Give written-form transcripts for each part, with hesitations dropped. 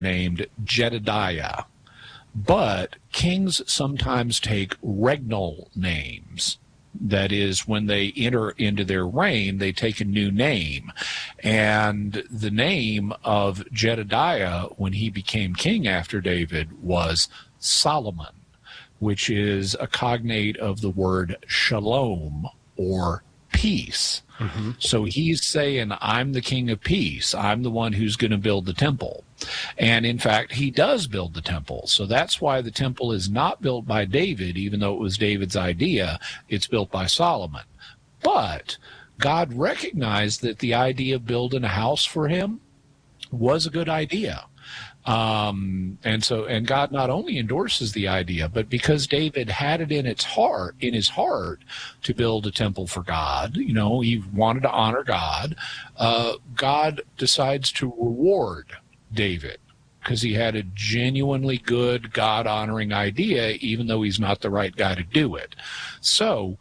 named Jedediah. But kings sometimes take regnal names. That is, when they enter into their reign, they take a new name. And the name of Jedediah, when he became king after David, was Solomon, which is a cognate of the word shalom, or peace. Mm-hmm. So he's saying, I'm the king of peace. I'm the one who's going to build the temple. And in fact, he does build the temple. So that's why the temple is not built by David, even though it was David's idea. It's built by Solomon. But God recognized that the idea of building a house for him was a good idea. And God not only endorses the idea, but because David had it in his heart to build a temple for God, he wanted to honor God, God decides to reward David because he had a genuinely good, God-honoring idea, even though he's not the right guy to do it. So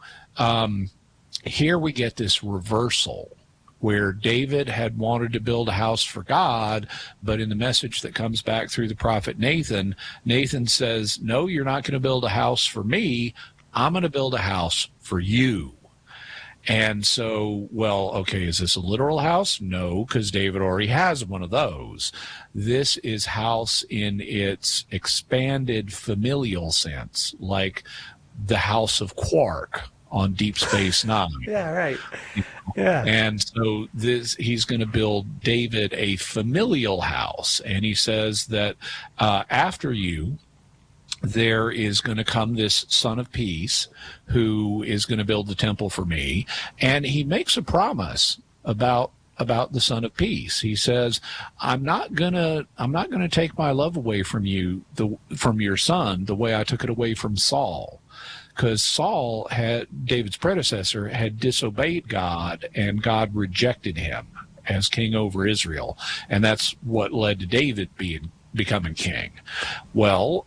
here we get this reversal, where David had wanted to build a house for God, but in the message that comes back through the prophet Nathan, Nathan says, no, you're not going to build a house for me. I'm going to build a house for you. And so, well, okay, is this a literal house? No, because David already has one of those. This is house in its expanded familial sense, like the House of Quark on Deep Space Nine. Yeah, right. Yeah. And so he's going to build David a familial house. And he says that after you, there is going to come this son of peace who is going to build the temple for me. And he makes a promise about the son of peace. He says, I'm not going to take my love away from you, from your son, the way I took it away from Saul. Because Saul, David's predecessor, had disobeyed God, and God rejected him as king over Israel. And that's what led to David becoming king. Well,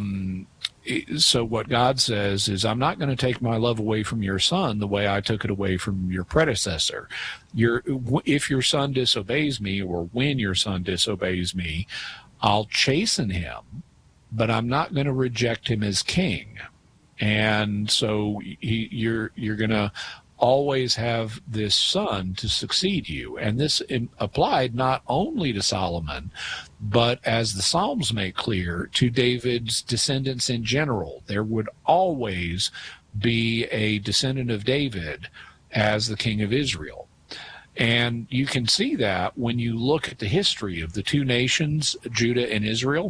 so what God says is, I'm not going to take my love away from your son the way I took it away from your predecessor. If your son disobeys me, or when your son disobeys me, I'll chasten him, but I'm not going to reject him as king. And so you're going to always have this son to succeed you. And this applied not only to Solomon, but as the Psalms make clear, to David's descendants in general. There would always be a descendant of David as the king of Israel. And you can see that when you look at the history of the two nations, Judah and Israel.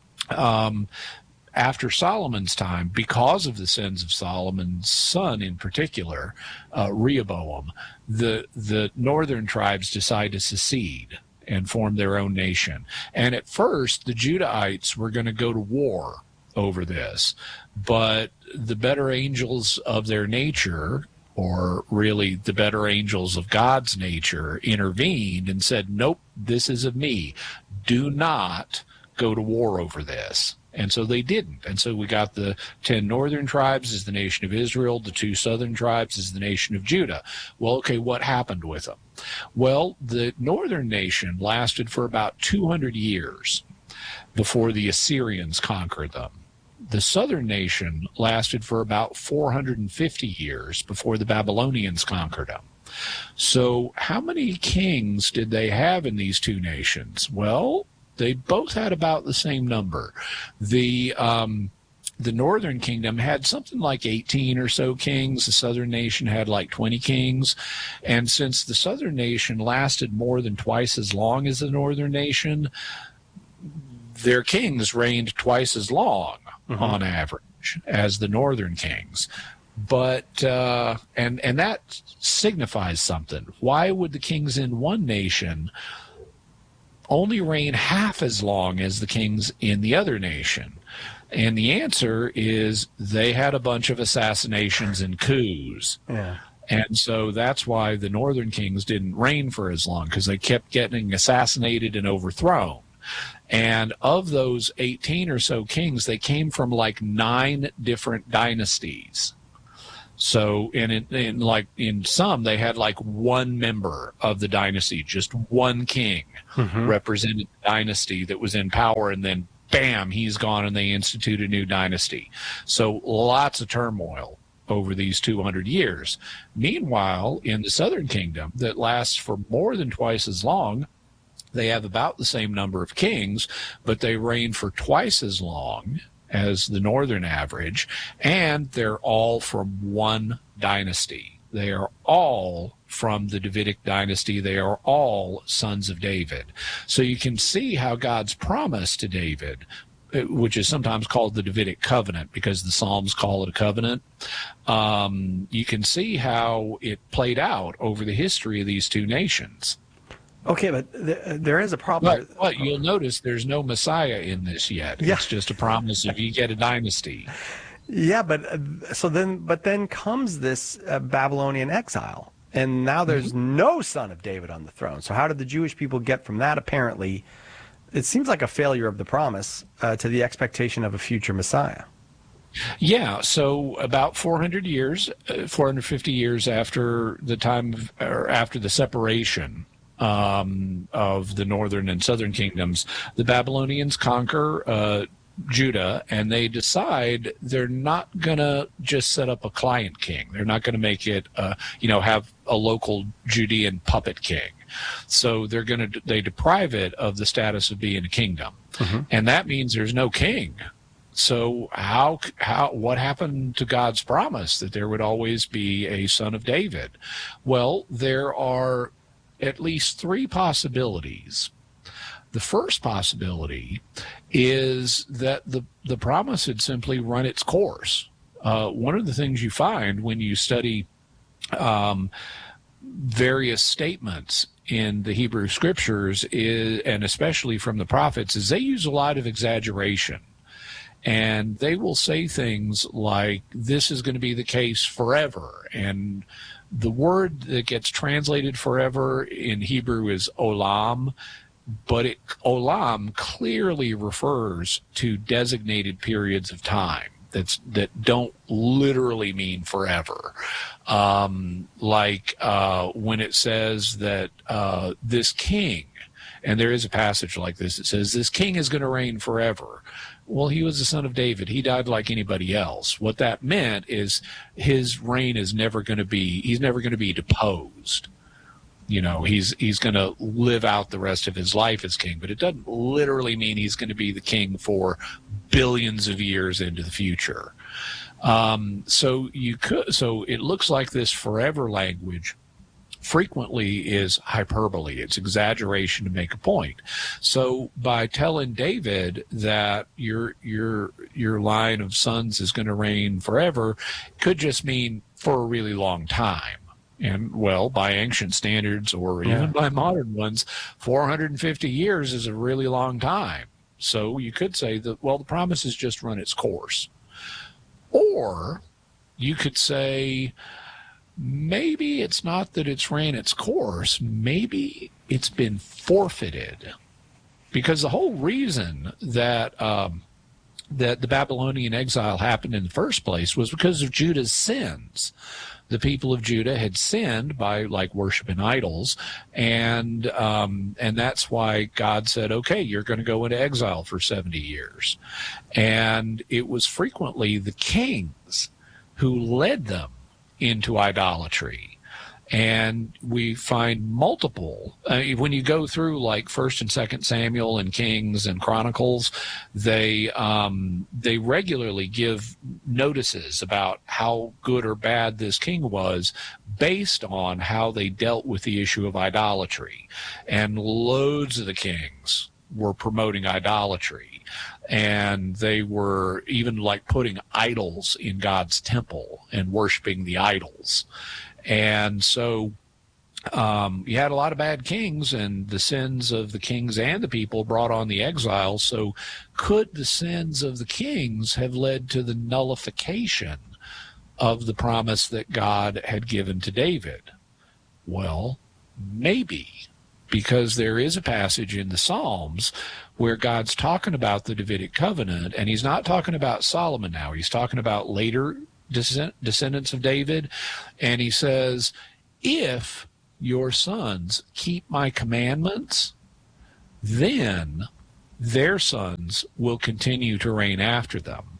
After Solomon's time, because of the sins of Solomon's son in particular, Rehoboam, the northern tribes decide to secede and form their own nation. And at first, the Judahites were going to go to war over this, but the better angels of their nature, or really the better angels of God's nature, intervened and said, nope, this is of me. Do not go to war over this. And so they didn't. And so we got the 10 northern tribes as the nation of Israel, the 2 southern tribes as the nation of Judah. Well, okay, what happened with them? Well, the northern nation lasted for about 200 years before the Assyrians conquered them. The southern nation lasted for about 450 years before the Babylonians conquered them. So how many kings did they have in these two nations? Well, they both had about the same number. The northern kingdom had something like 18 or so kings. The southern nation had like 20 kings. And since the southern nation lasted more than twice as long as the northern nation, their kings reigned twice as long on average as the northern kings. But and that signifies something. Why would the kings in one nation only reign half as long as the kings in the other nation? And the answer is they had a bunch of assassinations and coups. Yeah. And so that's why the northern kings didn't reign for as long, because they kept getting assassinated and overthrown. And of those 18 or so kings, they came from like 9 different dynasties. So, in some, they had like one member of the dynasty, just one king represented the dynasty that was in power, and then bam, he's gone, and they institute a new dynasty. So lots of turmoil over these 200 years. Meanwhile, in the Southern Kingdom, that lasts for more than twice as long, they have about the same number of kings, but they reign for twice as long as the northern average, and they're all from one dynasty. They are all from the Davidic dynasty. They are all sons of David. So you can see how God's promise to David, which is sometimes called the Davidic covenant because the Psalms call it a covenant, you can see how it played out over the history of these two nations. Okay, but there is a problem. But you'll notice there's no Messiah in this yet. Yeah. It's just a promise of you get a dynasty. Yeah, but then comes this Babylonian exile, and now there's no son of David on the throne. So how did the Jewish people get from that? Apparently, it seems like a failure of the promise to the expectation of a future Messiah. Yeah, so about 450 years after the time or after the separation of the northern and southern kingdoms, the Babylonians conquer Judah, and they decide they're not going to just set up a client king. They're not going to make it, have a local Judean puppet king. So they deprive it of the status of being a kingdom. And that means there's no king. So what happened to God's promise that there would always be a son of David? Well, there are at least three possibilities. The first possibility is that the promise had simply run its course. One of the things you find when you study various statements in the Hebrew Scriptures and especially from the prophets, is they use a lot of exaggeration. And they will say things like, this is going to be the case forever. And the word that gets translated forever in Hebrew is olam, but olam clearly refers to designated periods of time that don't literally mean forever. When it says that this king, and there is a passage like this, it says this king is going to reign forever. Well, he was the son of David. He died like anybody else. What that meant is his reign is never going to be, he's never going to be deposed. He's going to live out the rest of his life as king, but it doesn't literally mean he's going to be the king for billions of years into the future. So it looks like this forever language frequently is hyperbole. It's exaggeration to make a point. So by telling David that your line of sons is going to reign forever, could just mean for a really long time. And, well, by ancient standards or even by modern ones, 450 years is a really long time. So you could say that, well, the promise has just run its course. Or you could say, maybe it's not that it's ran its course. Maybe it's been forfeited. Because the whole reason that that the Babylonian exile happened in the first place was because of Judah's sins. The people of Judah had sinned by worshiping idols, and that's why God said, okay, you're going to go into exile for 70 years. And it was frequently the kings who led them into idolatry. And we find multiple, when you go through 1st and 2nd Samuel and Kings and Chronicles, they regularly give notices about how good or bad this king was based on how they dealt with the issue of idolatry. And loads of the kings were promoting idolatry. And they were even putting idols in God's temple and worshiping the idols. And so you had a lot of bad kings, and the sins of the kings and the people brought on the exile. So could the sins of the kings have led to the nullification of the promise that God had given to David? Well, maybe, because there is a passage in the Psalms where God's talking about the Davidic covenant, and he's not talking about Solomon now. He's talking about later descendants of David, and he says, if your sons keep my commandments, then their sons will continue to reign after them.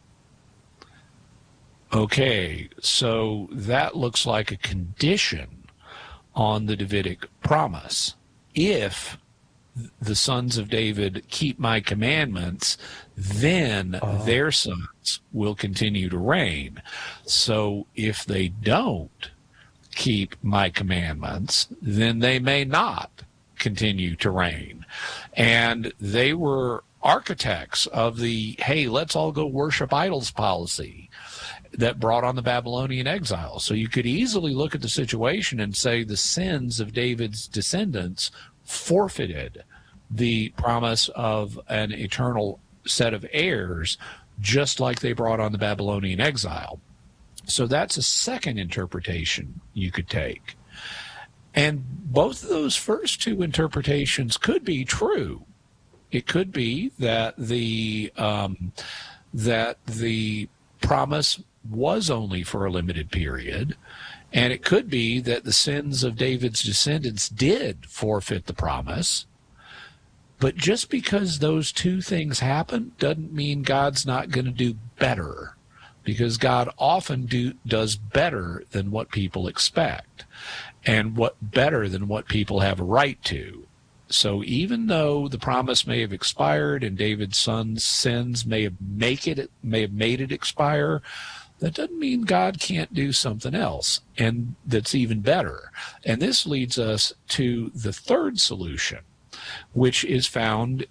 Okay, so that looks like a condition on the Davidic promise. If the sons of David keep my commandments, then their sons will continue to reign. So if they don't keep my commandments, then they may not continue to reign. And they were architects of the, hey, let's all go worship idols policy that brought on the Babylonian exile. So you could easily look at the situation and say the sins of David's descendants forfeited the promise of an eternal set of heirs, just like they brought on the Babylonian exile. So that's a second interpretation you could take. And both of those first two interpretations could be true. It could be that the promise was only for a limited period, and it could be that the sins of David's descendants did forfeit the promise. But just because those two things happen doesn't mean God's not going to do better, because God often does better than what people expect, and what better than what people have a right to. So even though the promise may have expired and David's son's sins may have made it expire, that doesn't mean God can't do something else, and that's even better. And this leads us to the third solution, which is that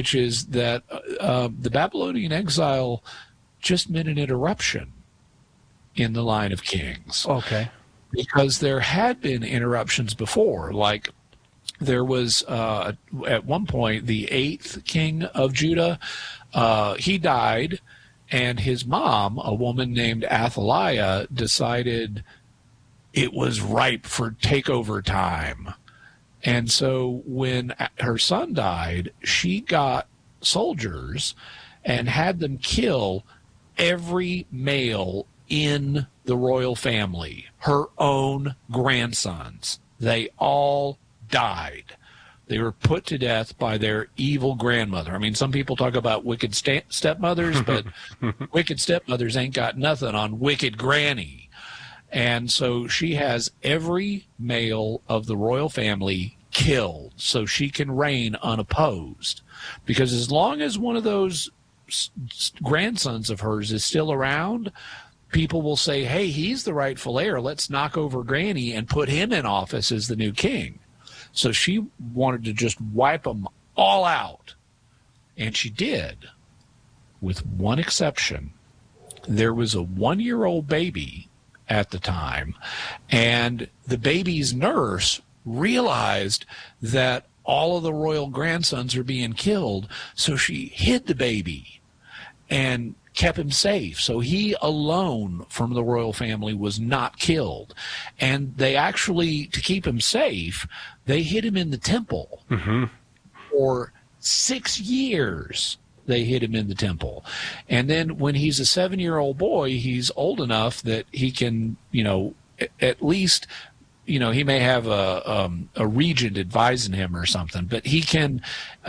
the Babylonian exile just meant an interruption in the line of kings. Okay. Because there had been interruptions before, like there was at one point the 8th king of Judah, he died, and his mom, a woman named Athaliah, decided it was ripe for takeover time. And so when her son died, she got soldiers and had them kill every male in the royal family, her own grandsons. They all died. They were put to death by their evil grandmother. I mean, some people talk about wicked stepmothers, but wicked stepmothers ain't got nothing on wicked granny. And so she has every male of the royal family killed so she can reign unopposed. Because as long as one of those grandsons of hers is still around, people will say, hey, he's the rightful heir. Let's knock over Granny and put him in office as the new king. So she wanted to just wipe them all out. And she did, with one exception. There was a 1-year-old baby at the time, and the baby's nurse realized that all of the royal grandsons are being killed, so she hid the baby and kept him safe. So he alone from the royal family was not killed. And they actually, to keep him safe, they hid him in the temple. For 6 years. They hid him in the temple. And then when he's a 7-year-old boy, he's old enough that he can, at least, he may have a regent advising him or something, but he can,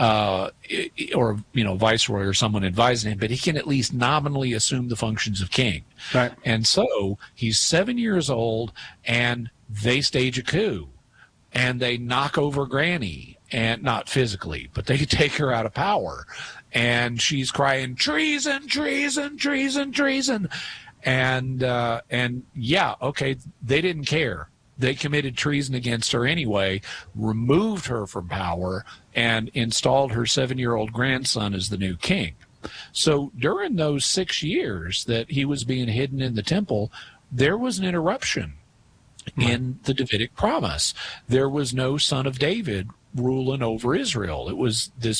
or viceroy or someone advising him, but he can at least nominally assume the functions of king. Right. And so he's 7 years old, and they stage a coup, and they knock over Granny, and not physically, but they take her out of power, and she's crying treason, treason, treason, treason, and yeah, okay, they didn't care. They committed treason against her anyway, removed her from power, and installed her 7-year-old grandson as the new king. So during those 6 years that he was being hidden in the temple, there was an interruption in the Davidic promise. There was no son of David ruling over Israel. It was this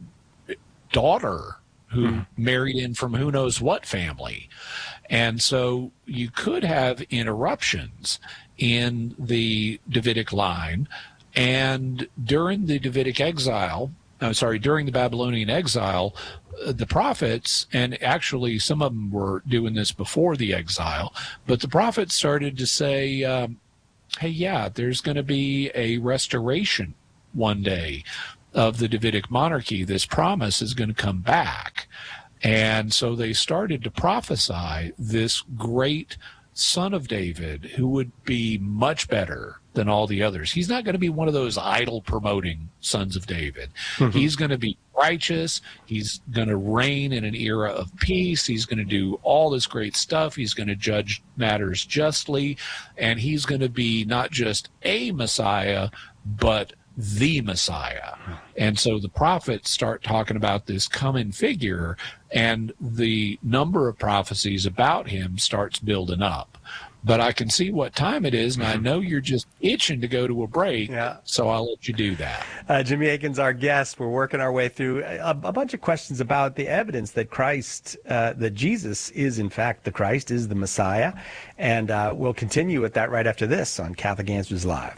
daughter who married in from who knows what family. And so you could have interruptions in the Davidic line. And during the Davidic exile, during the Babylonian exile, the prophets, and actually some of them were doing this before the exile, but the prophets started to say, hey, yeah, there's going to be a restoration one day of the Davidic monarchy. This promise is going to come back. And so they started to prophesy this great son of David who would be much better than all the others. He's not going to be one of those idol promoting sons of David. Mm-hmm. He's going to be righteous. He's going to reign in an era of peace. He's going to do all this great stuff. He's going to judge matters justly. And he's going to be not just a Messiah, but the Messiah. And so the prophets start talking about this coming figure, and the number of prophecies about him starts building up. But I can see what time it is, and I know you're just itching to go to a break, so I'll let you do that. Jimmy Akin's our guest. We're working our way through a bunch of questions about the evidence that that Jesus is, in fact, the Christ, is the Messiah. And we'll continue with that right after this on Catholic Answers Live.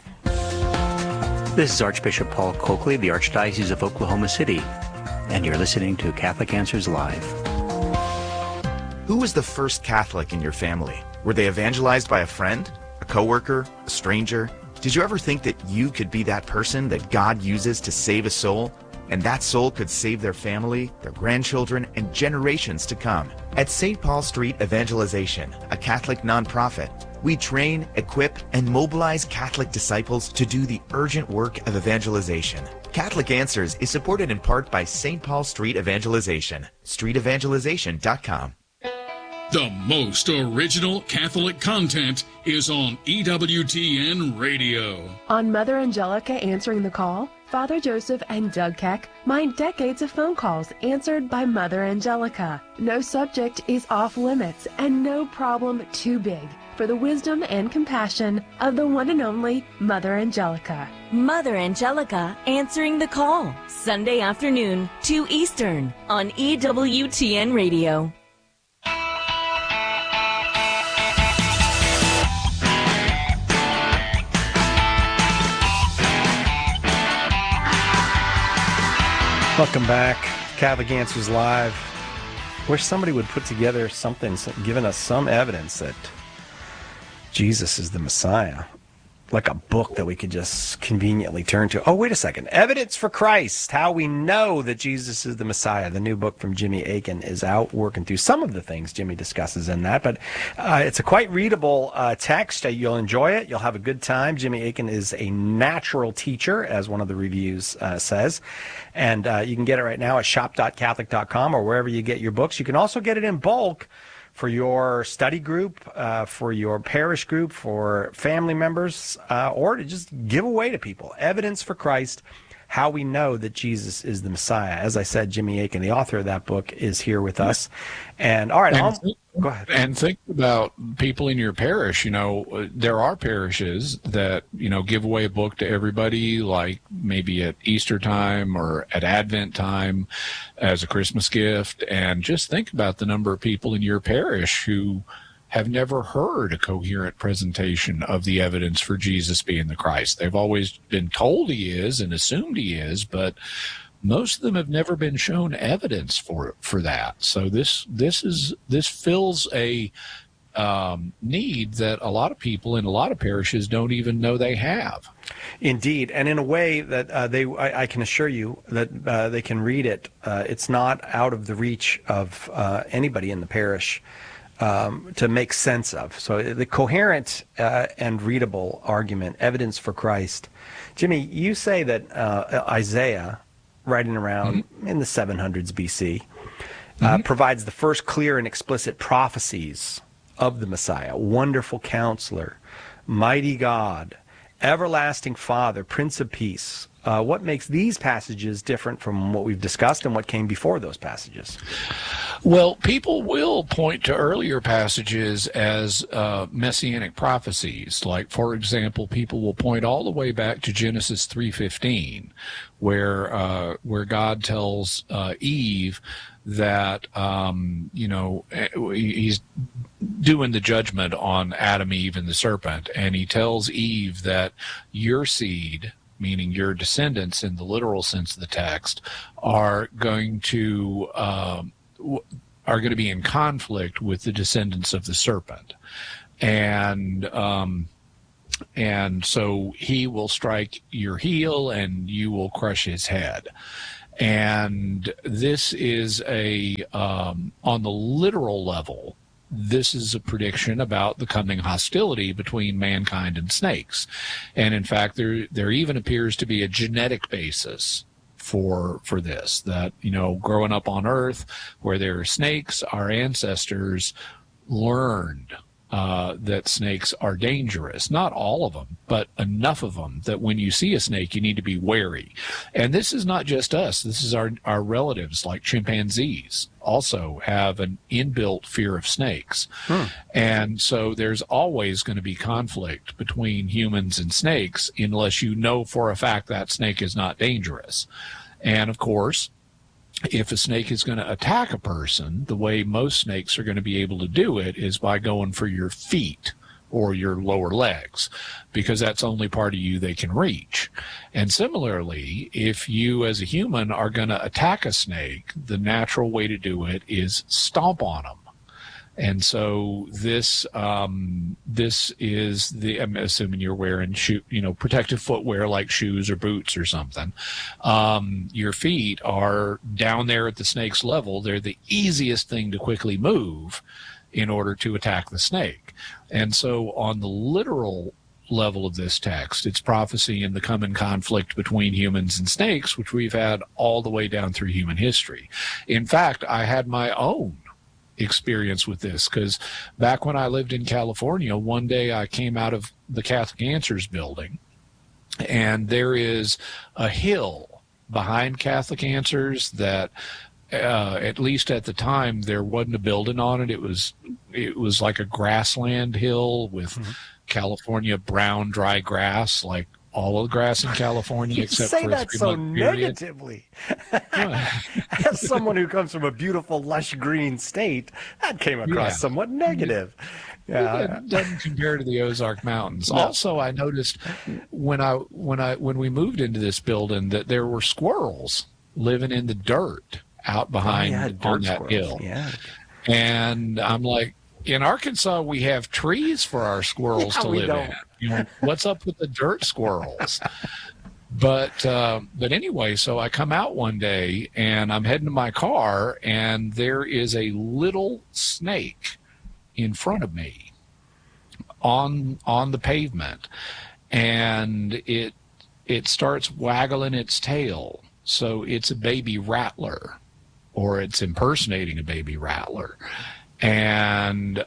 This is Archbishop Paul Coakley, the Archdiocese of Oklahoma City, and you're listening to Catholic Answers Live. Who was the first Catholic in your family? Were they evangelized by a friend, a coworker, a stranger? Did you ever think that you could be that person that God uses to save a soul? And that soul could save their family, their grandchildren, and generations to come. At St. Paul Street Evangelization, a Catholic nonprofit, we train, equip, and mobilize Catholic disciples to do the urgent work of evangelization. Catholic Answers is supported in part by St. Paul Street Evangelization, streetevangelization.com. The most original Catholic content is on EWTN Radio. On Mother Angelica Answering the Call, Father Joseph and Doug Keck mind decades of phone calls answered by Mother Angelica. No subject is off limits and no problem too big for the wisdom and compassion of the one and only Mother Angelica. Mother Angelica Answering the Call, Sunday afternoon, 2 Eastern, on EWTN Radio. Welcome back, Catholic Answers Live. Wish somebody would put together something, giving us some evidence that Jesus is the Messiah, like a book that we could just conveniently turn to. Oh, wait a second. Evidence for Christ, How We Know That Jesus is the Messiah. The new book from Jimmy Akin is out, working through some of the things Jimmy discusses in that. But it's a quite readable text. You'll enjoy it. You'll have a good time. Jimmy Akin is a natural teacher, as one of the reviews says. And you can get it right now at shop.catholic.com or wherever you get your books. You can also get it in bulk for your study group, for your parish group, for family members, or to just give away to people. Evidence for Christ, How We Know That Jesus is the Messiah. As I said, Jimmy Akin, the author of that book, is here with us. And all right, go ahead. And think about people in your parish. You know, there are parishes that, you know, give away a book to everybody, like maybe at Easter time or at Advent time as a Christmas gift. And just think about the number of people in your parish who have never heard a coherent presentation of the evidence for Jesus being the Christ. They've always been told he is and assumed he is, but most of them have never been shown evidence for that. So this fills a need that a lot of people in a lot of parishes don't even know they have. Indeed, and in a way that I can assure you that they can read it. It's not out of the reach of anybody in the parish to make sense of. So the coherent and readable argument, evidence for Christ. Jimmy, you say that Isaiah, writing around in the 700s BC, provides the first clear and explicit prophecies of the Messiah. Wonderful Counselor, Mighty God, Everlasting Father, Prince of Peace. What makes these passages different from what we've discussed and what came before those passages? Well, people will point to earlier passages as messianic prophecies. Like, for example, people will point all the way back to Genesis 3:15, where God tells Eve that he's doing the judgment on Adam, Eve, and the serpent, and he tells Eve that your seed meaning your descendants in the literal sense of the text, are going to be in conflict with the descendants of the serpent. And so he will strike your heel and you will crush his head. And this is on the literal level, this is a prediction about the coming hostility between mankind and snakes. And in fact, there even appears to be a genetic basis for this, that, growing up on Earth where there are snakes, our ancestors learned that snakes are dangerous. Not all of them, but enough of them that when you see a snake, you need to be wary. And this is not just us. This is our relatives, like chimpanzees, also have an inbuilt fear of snakes. And so there's always going to be conflict between humans and snakes unless you know for a fact that snake is not dangerous. And of course, if a snake is going to attack a person, the way most snakes are going to be able to do it is by going for your feet or your lower legs, because that's the only part of you they can reach. And similarly, if you as a human are going to attack a snake, the natural way to do it is stomp on them. And so this is I'm assuming you're wearing protective footwear like shoes or boots or something. Your feet are down there at the snake's level. They're the easiest thing to quickly move in order to attack the snake. And so on the literal level of this text, it's prophecy in the coming conflict between humans and snakes, which we've had all the way down through human history. In fact, I had my own experience with this, because back when I lived in California, one day I came out of the Catholic Answers building, and there is a hill behind Catholic Answers that at least at the time there wasn't a building on it. It was like a grassland hill with California brown dry grass, like all of the grass in California, except for a 3 month period. You say that so negatively. As someone who comes from a beautiful, lush green state, that came across somewhat negative. Yeah, it doesn't compare to the Ozark Mountains. No. Also, I noticed when we moved into this building that there were squirrels living in the dirt out behind on that hill. Yeah. And I'm like, in Arkansas, we have trees for our squirrels to live in. What's up with the dirt squirrels? But anyway, so I come out one day and I'm heading to my car, and there is a little snake in front of me on the pavement, and it starts waggling its tail. So it's a baby rattler, or it's impersonating a baby rattler. And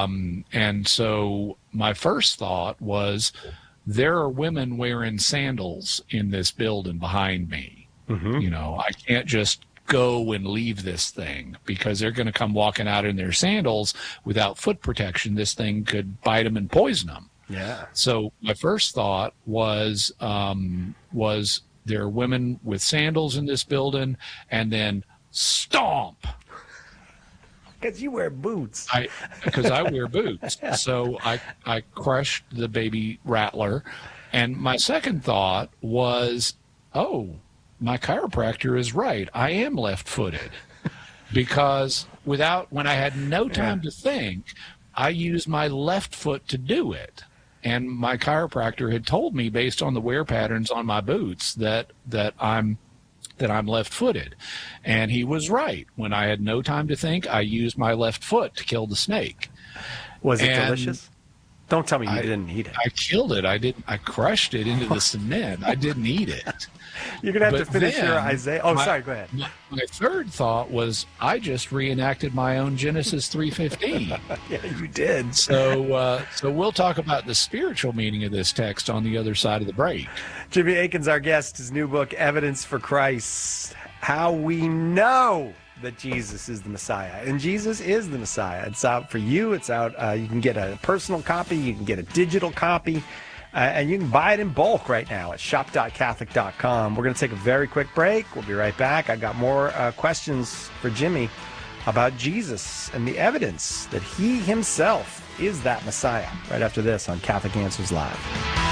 so my first thought was, there are women wearing sandals in this building behind me. I can't just go and leave this thing, because they're going to come walking out in their sandals without foot protection. This thing could bite them and poison them. Yeah. So my first thought was there are women with sandals in this building, and then stomp. Because you wear boots. Because I wear boots. So I crushed the baby rattler. And my second thought was, my chiropractor is right. I am left-footed. Because when I had no time to think, I used my left foot to do it. And my chiropractor had told me, based on the wear patterns on my boots, that I'm left-footed. And he was right. When I had no time to think, I used my left foot to kill the snake. Was it delicious? Don't tell me you didn't eat it. I killed it. I crushed it into the cement. I didn't eat it. You're going to have to finish your Isaiah. Sorry, go ahead. My third thought was, I just reenacted my own Genesis 3:15. Yeah, you did. So we'll talk about the spiritual meaning of this text on the other side of the break. Jimmy Akin's our guest. His new book, Evidence for Christ, How We Know That Jesus is the Messiah. And Jesus is the Messiah. It's out for you. It's out. You can get a personal copy. You can get a digital copy. And you can buy it in bulk right now at shop.catholic.com. We're going to take a very quick break. We'll be right back. I got more questions for Jimmy about Jesus and the evidence that he himself is that Messiah right after this on Catholic Answers Live.